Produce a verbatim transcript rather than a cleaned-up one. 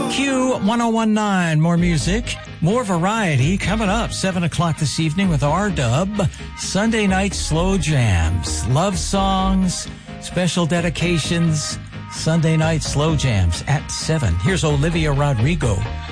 Q ten nineteen, more music, more variety coming up. seven o'clock this evening with R-Dub. Sunday night slow jams, love songs, special dedications. Sunday night slow jams at seven. Here's Olivia Rodrigo.